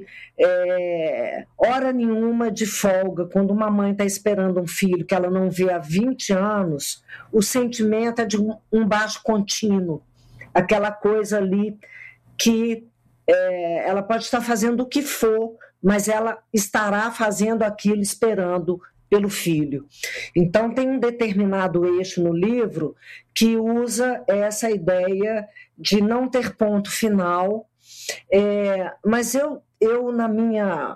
hora nenhuma de folga, quando uma mãe está esperando um filho que ela não vê há 20 anos, o sentimento é de um baixo contínuo, aquela coisa ali que ela pode estar fazendo o que for, mas ela estará fazendo aquilo esperando pelo filho. Então, tem um determinado eixo no livro que usa essa ideia de não ter ponto final, mas eu na minha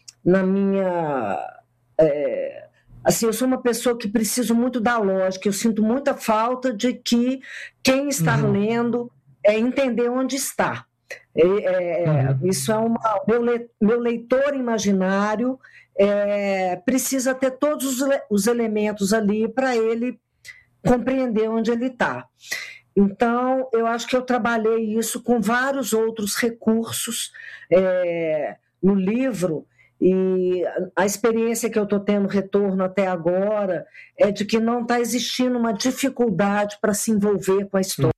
assim, eu sou uma pessoa que preciso muito da lógica, eu sinto muita falta de que quem está lendo entender onde está. Isso é meu leitor imaginário precisa ter todos os elementos ali para ele compreender onde ele está. Então, eu acho que eu trabalhei isso com vários outros recursos no livro, e a experiência que eu estou tendo retorno até agora é de que não está existindo uma dificuldade para se envolver com a história.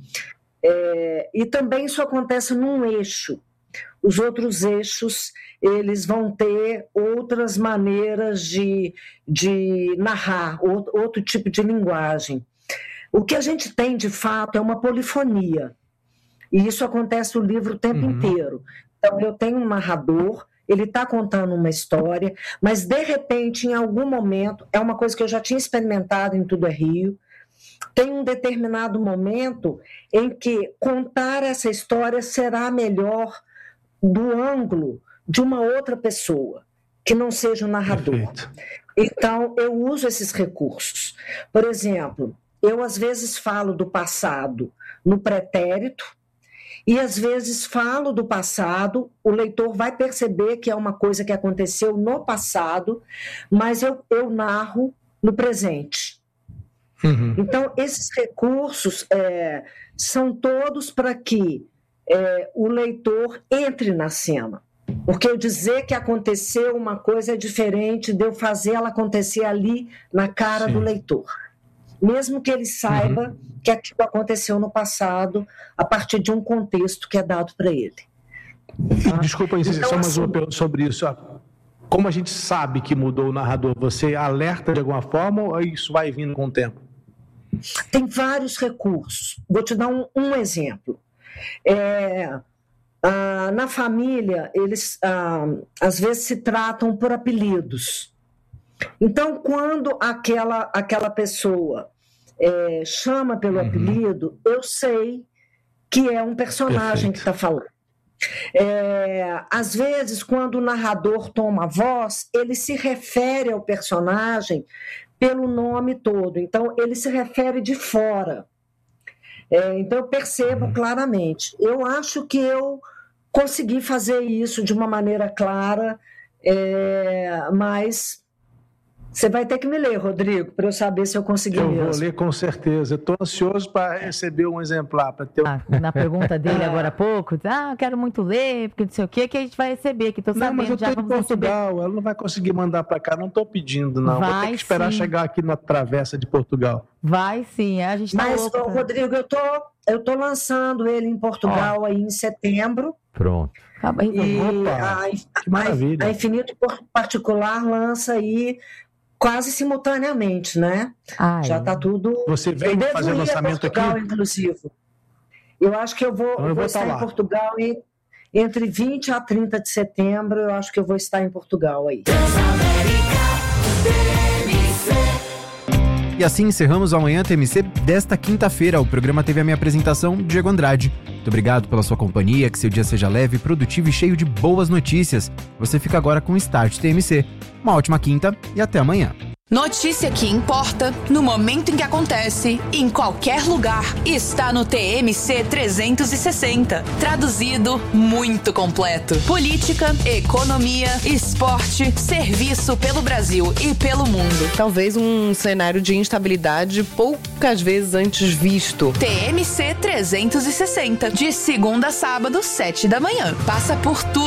E também isso acontece num eixo. Os outros eixos, eles vão ter outras maneiras de narrar, outro tipo de linguagem. O que a gente tem, de fato, é uma polifonia. E isso acontece no livro o tempo inteiro. Então, eu tenho um narrador, ele está contando uma história, mas, de repente, em algum momento, é uma coisa que eu já tinha experimentado em Tudo é Rio, tem um determinado momento em que contar essa história será melhor do ângulo de uma outra pessoa, que não seja o narrador. Perfeito. Então, eu uso esses recursos. Por exemplo, eu às vezes falo do passado no pretérito e às vezes falo do passado, o leitor vai perceber que é uma coisa que aconteceu no passado, mas eu narro no presente. Então, esses recursos são todos para que o leitor entre na cena. Porque eu dizer que aconteceu uma coisa é diferente de eu fazer ela acontecer ali na cara do leitor. Mesmo que ele saiba que aquilo aconteceu no passado, a partir de um contexto que é dado para ele. Desculpa, então, só mais uma pergunta sobre isso. Como a gente sabe que mudou o narrador? Você alerta de alguma forma ou isso vai vindo com o tempo? Tem vários recursos. Vou te dar um exemplo. Na família, eles às vezes se tratam por apelidos. Então, quando aquela pessoa chama pelo apelido, eu sei que é um personagem que está falando. Às vezes, quando o narrador toma a voz, ele se refere ao personagem pelo nome todo. Então, ele se refere de fora. Então, eu percebo claramente. Eu acho que eu consegui fazer isso de uma maneira clara, mas você vai ter que me ler, Rodrigo, para eu saber se eu consegui mesmo. Eu vou ler com certeza. Estou ansioso para receber um exemplar. Para ter... Na pergunta dele agora há pouco, quero muito ler, porque não sei o que a gente vai receber, que estou sabendo. Não, mas eu estou em Portugal, receber. Ela não vai conseguir mandar para cá, não estou pedindo, não. Vai, vou ter que esperar chegar aqui na travessa de Portugal. Vai sim, a gente está louco. Mas, Rodrigo, eu tô lançando ele em Portugal aí em setembro. Pronto. Opa, que maravilha. A Infinito Particular lança aí quase simultaneamente, né? Já está tudo... Você vem fazer o lançamento Portugal, aqui? Inclusive. Eu acho que eu vou estar em Portugal entre 20 a 30 de setembro, eu acho que eu vou estar em Portugal aí. E assim encerramos o Amanhã TMC desta quinta-feira. O programa teve a minha apresentação, Diego Andrade. Muito obrigado pela sua companhia, que seu dia seja leve, produtivo e cheio de boas notícias. Você fica agora com o Start TMC. Uma ótima quinta e até amanhã. Notícia que importa, no momento em que acontece, em qualquer lugar, está no TMC 360. Traduzido, muito completo. Política, economia, esporte, serviço pelo Brasil e pelo mundo. Talvez um cenário de instabilidade poucas vezes antes visto. TMC 360, de segunda a sábado, 7 da manhã. Passa por tudo.